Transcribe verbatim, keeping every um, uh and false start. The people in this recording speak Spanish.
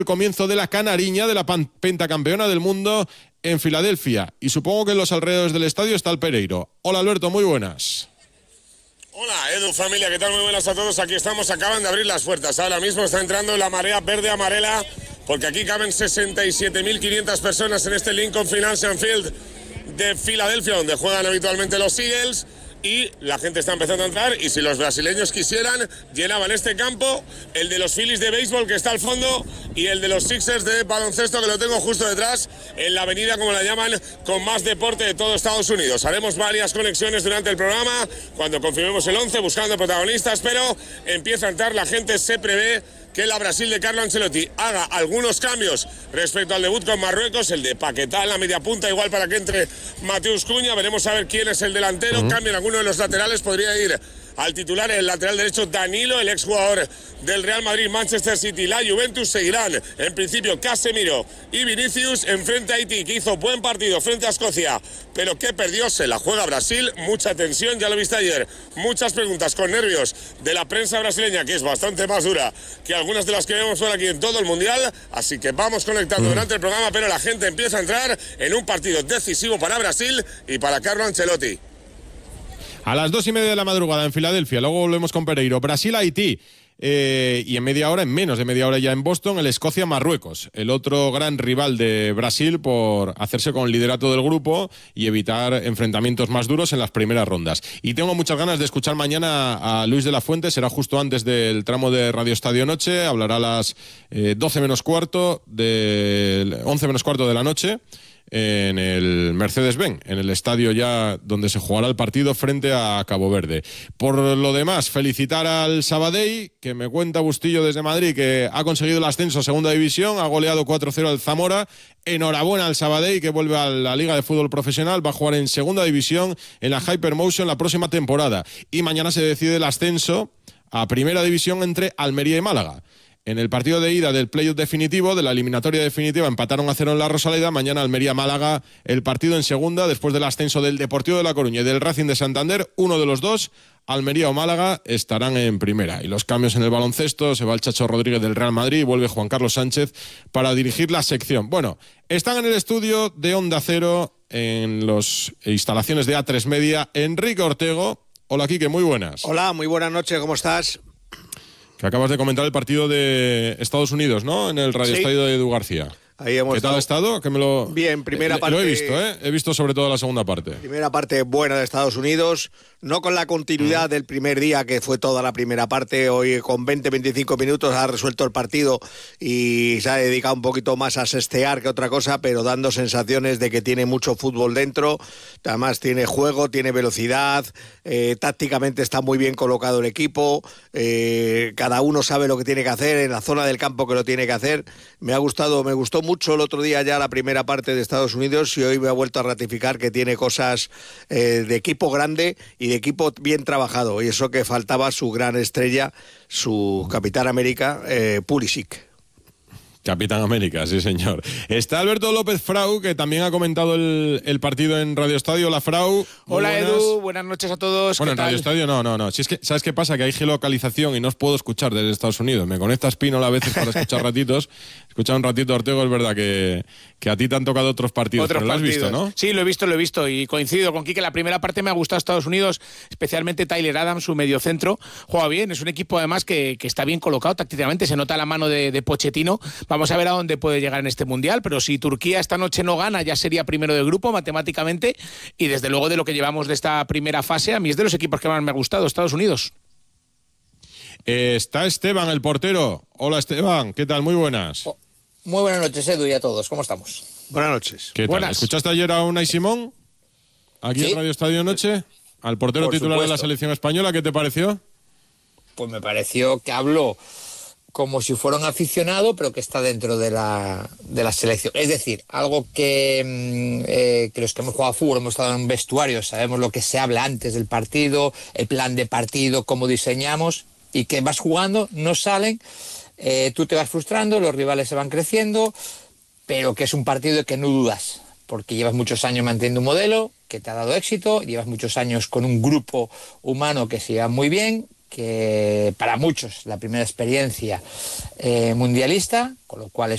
el comienzo de la canariña, de la pentacampeona del mundo en Filadelfia. Y supongo que en los alrededores del estadio está el Pereiro. Hola Alberto, muy buenas. Hola Edu, familia, ¿qué tal? Muy buenas a todos. Aquí estamos, acaban de abrir las puertas. Ahora mismo está entrando la marea verde-amarela, porque aquí caben sesenta y siete mil quinientas personas en este Lincoln Financial Field de Filadelfia, donde juegan habitualmente los Eagles. Y la gente está empezando a entrar, y si los brasileños quisieran, llenaban este campo, el de los Phillies de béisbol que está al fondo, y el de los Sixers de baloncesto que lo tengo justo detrás, en la avenida, como la llaman, con más deporte de todo Estados Unidos. Haremos varias conexiones durante el programa, cuando confirmemos el once, buscando protagonistas, pero empieza a entrar la gente. Se prevé que la Brasil de Carlo Ancelotti haga algunos cambios respecto al debut con Marruecos, el de Paquetá en la media punta, igual para que entre Mateus Cunha. Veremos a ver quién es el delantero. Uh-huh. Cambien alguno de los laterales, podría ir al titular, el lateral derecho Danilo, el exjugador del Real Madrid, Manchester City, la Juventus. Seguirán en principio Casemiro y Vinicius enfrente a Haití, que hizo buen partido frente a Escocia, pero que perdió. Se la juega Brasil, mucha tensión, ya lo viste ayer, muchas preguntas con nervios de la prensa brasileña, que es bastante más dura que algunas de las que vemos por aquí en todo el Mundial. Así que vamos conectando mm. durante el programa, pero la gente empieza a entrar en un partido decisivo para Brasil y para Carlo Ancelotti. A las dos y media de la madrugada en Filadelfia, luego volvemos con Pereiro. Brasil-Haití. Eh, y en media hora, en menos de media hora ya en Boston, el Escocia-Marruecos, el otro gran rival de Brasil por hacerse con el liderato del grupo y evitar enfrentamientos más duros en las primeras rondas. Y tengo muchas ganas de escuchar mañana a Luis de la Fuente, será justo antes del tramo de Radio Estadio Noche, hablará a las eh, doce menos cuarto, del once menos cuarto de la noche, en el Mercedes-Benz, en el estadio ya donde se jugará el partido frente a Cabo Verde. Por lo demás, felicitar al Sabadell, que me cuenta Bustillo desde Madrid que ha conseguido el ascenso a Segunda División, ha goleado cuatro cero al Zamora. Enhorabuena al Sabadell, que vuelve a la Liga de Fútbol Profesional, va a jugar en Segunda División en la Hypermotion la próxima temporada. Y mañana se decide el ascenso a Primera División entre Almería y Málaga. En el partido de ida del playoff definitivo, de la eliminatoria definitiva, empataron a cero en la Rosaleda. Mañana Almería-Málaga, el partido en segunda, después del ascenso del Deportivo de La Coruña y del Racing de Santander. Uno de los dos, Almería o Málaga, estarán en primera. Y los cambios en el baloncesto, se va el Chacho Rodríguez del Real Madrid y vuelve Juan Carlos Sánchez para dirigir la sección. Bueno, están en el estudio de Onda Cero, en las instalaciones de A tres Media, Enrique Ortego. Hola, Quique, muy buenas. Hola, muy buenas noches, ¿cómo estás? Que acabas de comentar el partido de Estados Unidos, ¿no? En el Radio sí. Estadio de Edu García. Ahí hemos ¿Qué tal ha estado? Que me lo... Bien, primera eh, parte... Lo he visto, ¿eh? He visto sobre todo la segunda parte. Primera parte buena de Estados Unidos, no con la continuidad mm. del primer día, que fue toda la primera parte. Hoy con veinte a veinticinco minutos ha resuelto el partido y se ha dedicado un poquito más a sestear que otra cosa, pero dando sensaciones de que tiene mucho fútbol dentro. Además tiene juego, tiene velocidad, eh, tácticamente está muy bien colocado el equipo, eh, cada uno sabe lo que tiene que hacer en la zona del campo que lo tiene que hacer. Me ha gustado, me gustó mucho el otro día ya la primera parte de Estados Unidos, y hoy me ha vuelto a ratificar que tiene cosas eh, de equipo grande y de equipo bien trabajado, y eso que faltaba su gran estrella, su Capitán América, eh, Pulisic. Capitán América, sí señor. Está Alberto López Frau, que también ha comentado el, el partido en Radio Estadio. Hola, Frau. Hola, buenas. Edu, buenas noches a todos. Bueno, en Radio Estadio no, no, no. Si es que, ¿sabes qué pasa? Que hay geolocalización y no os puedo escuchar desde Estados Unidos. Me conecta Espínola a veces para escuchar ratitos. Escuchar un ratito, Ortego, es verdad que, que a ti te han tocado otros partidos. Otros pero lo has partidos. visto, ¿no? Sí, lo he visto, lo he visto. Y coincido con Quique, la primera parte me ha gustado Estados Unidos, especialmente Tyler Adams, su mediocentro. Juega bien, es un equipo además que, que está bien colocado tácticamente. Se nota la mano de, de Pochettino. Vamos a ver a dónde puede de llegar en este Mundial, pero si Turquía esta noche no gana, ya sería primero de grupo matemáticamente, y desde luego de lo que llevamos de esta primera fase, a mí es de los equipos que más me ha gustado, Estados Unidos. Eh, está Esteban, el portero. Hola, Esteban, ¿qué tal? Muy buenas. Oh, muy buenas noches, Edu, y a todos, ¿cómo estamos? Buenas noches. ¿Qué tal? Buenas. ¿Escuchaste ayer a Unai Simón? Aquí ¿Sí? en Radio Estadio Noche, al portero Por titular supuesto. de la selección española, ¿qué te pareció? Pues me pareció que habló como si fuera un aficionado, pero que está dentro de la, de la selección. Es decir, algo que, eh, que los que hemos jugado a fútbol, hemos estado en un vestuario, sabemos lo que se habla antes del partido, el plan de partido, cómo diseñamos, y que vas jugando, no salen, eh, tú te vas frustrando, los rivales se van creciendo, pero que es un partido de que no dudas, porque llevas muchos años manteniendo un modelo que te ha dado éxito, llevas muchos años con un grupo humano que se lleva muy bien, que para muchos la primera experiencia eh, mundialista, con lo cual es